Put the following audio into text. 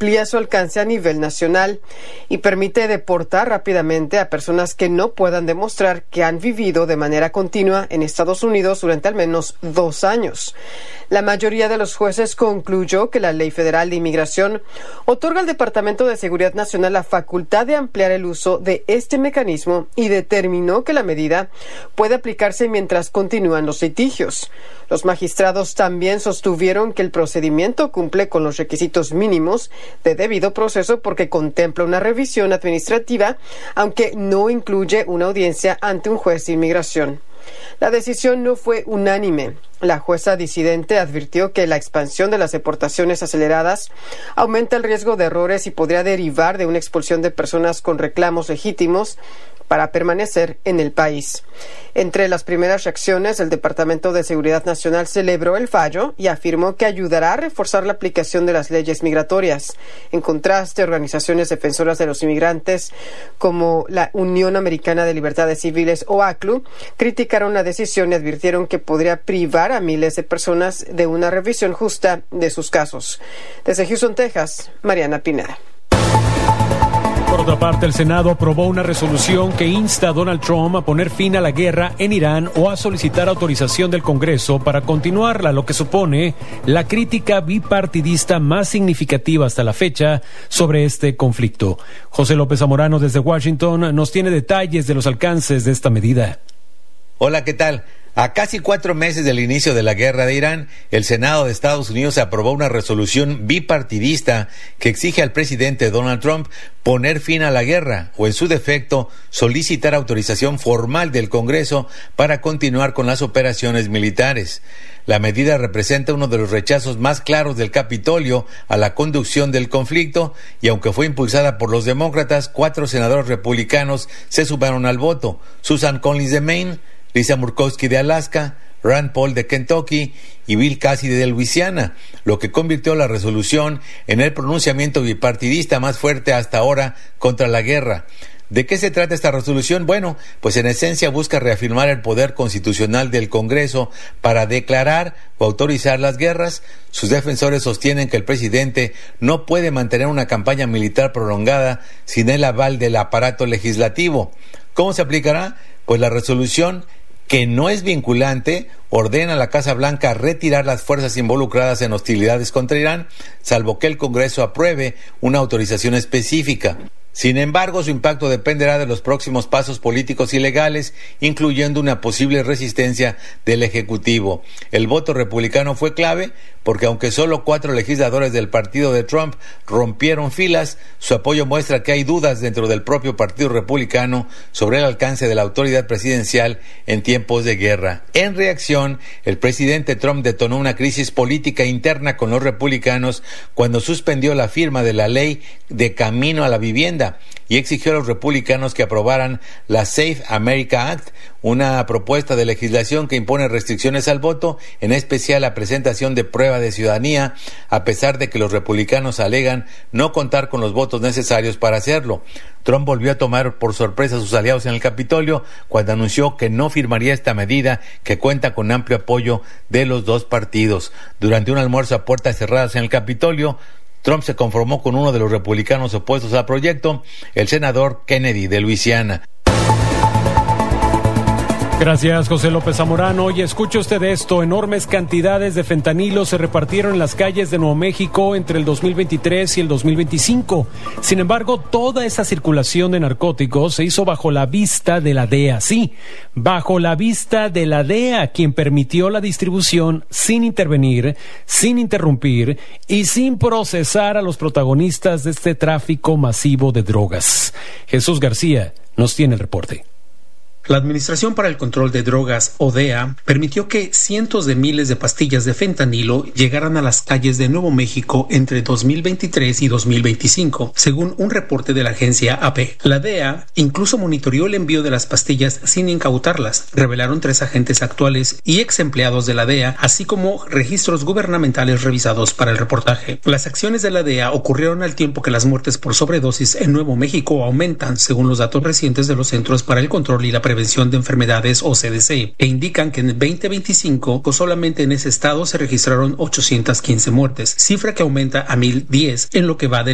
amplía su alcance a nivel nacional y permite deportar rápidamente a personas que no puedan demostrar que han vivido de manera continua en Estados Unidos durante al menos 2 años. La mayoría de los jueces concluyó que la Ley Federal de Inmigración otorga al Departamento de Seguridad Nacional la facultad de ampliar el uso de este mecanismo y determinó que la medida puede aplicarse mientras continúan los litigios. Los magistrados también sostuvieron que el procedimiento cumple con los requisitos mínimos de debido proceso porque contempla una revisión administrativa, aunque no incluye una audiencia ante un juez de inmigración. La decisión no fue unánime. La jueza disidente advirtió que la expansión de las deportaciones aceleradas aumenta el riesgo de errores y podría derivar de una expulsión de personas con reclamos legítimos para permanecer en el país. Entre las primeras reacciones, el Departamento de Seguridad Nacional celebró el fallo y afirmó que ayudará a reforzar la aplicación de las leyes migratorias. En contraste, organizaciones defensoras de los inmigrantes, como la Unión Americana de Libertades Civiles o ACLU, criticaron la decisión y advirtieron que podría privar a miles de personas de una revisión justa de sus casos. Desde Houston, Texas, Mariana Pineda. Por otra parte, el Senado aprobó una resolución que insta a Donald Trump a poner fin a la guerra en Irán o a solicitar autorización del Congreso para continuarla, lo que supone la crítica bipartidista más significativa hasta la fecha sobre este conflicto. José López Zamorano desde Washington nos tiene detalles de los alcances de esta medida. Hola, ¿qué tal? A casi 4 meses del inicio de la guerra de Irán, el Senado de Estados Unidos aprobó una resolución bipartidista que exige al presidente Donald Trump poner fin a la guerra o, en su defecto, solicitar autorización formal del Congreso para continuar con las operaciones militares. La medida representa uno de los rechazos más claros del Capitolio a la conducción del conflicto y, aunque fue impulsada por los demócratas, 4 senadores republicanos se sumaron al voto: Susan Collins de Maine, Lisa Murkowski de Alaska, Rand Paul de Kentucky y Bill Cassidy de Luisiana, lo que convirtió la resolución en el pronunciamiento bipartidista más fuerte hasta ahora contra la guerra. ¿De qué se trata esta resolución? Bueno, pues en esencia busca reafirmar el poder constitucional del Congreso para declarar o autorizar las guerras. Sus defensores sostienen que el presidente no puede mantener una campaña militar prolongada sin el aval del aparato legislativo. ¿Cómo se aplicará? Pues la resolución, que no es vinculante, ordena a la Casa Blanca retirar las fuerzas involucradas en hostilidades contra Irán, salvo que el Congreso apruebe una autorización específica. Sin embargo, su impacto dependerá de los próximos pasos políticos y legales, incluyendo una posible resistencia del Ejecutivo. El voto republicano fue clave porque, aunque solo 4 legisladores del partido de Trump rompieron filas, su apoyo muestra que hay dudas dentro del propio partido republicano sobre el alcance de la autoridad presidencial en tiempos de guerra. En reacción, el presidente Trump detonó una crisis política interna con los republicanos cuando suspendió la firma de la ley de camino a la vivienda y exigió a los republicanos que aprobaran la Safe America Act, una propuesta de legislación que impone restricciones al voto, en especial la presentación de prueba de ciudadanía, a pesar de que los republicanos alegan no contar con los votos necesarios para hacerlo. Trump volvió a tomar por sorpresa a sus aliados en el Capitolio cuando anunció que no firmaría esta medida, que cuenta con amplio apoyo de los 2 partidos. Durante un almuerzo a puertas cerradas en el Capitolio, Trump se conformó con uno de los republicanos opuestos al proyecto, el senador Kennedy de Luisiana. Gracias, José López Zamorano. Y escuche usted esto: enormes cantidades de fentanilo se repartieron en las calles de Nuevo México entre el 2023 y el 2025. Sin embargo, toda esa circulación de narcóticos se hizo bajo la vista de la DEA. Sí, bajo la vista de la DEA, quien permitió la distribución sin intervenir, sin interrumpir y sin procesar a los protagonistas de este tráfico masivo de drogas. Jesús García nos tiene el reporte. La Administración para el Control de Drogas, o DEA, permitió que cientos de miles de pastillas de fentanilo llegaran a las calles de Nuevo México entre 2023 y 2025, según un reporte de la agencia AP. La DEA incluso monitoreó el envío de las pastillas sin incautarlas, revelaron 3 agentes actuales y ex empleados de la DEA, así como registros gubernamentales revisados para el reportaje. Las acciones de la DEA ocurrieron al tiempo que las muertes por sobredosis en Nuevo México aumentan, según los datos recientes de los Centros para el Control y la Prevención de Enfermedades, o CDC, e indican que en 2025 solamente en ese estado se registraron 815 muertes, cifra que aumenta a 1,010 en lo que va de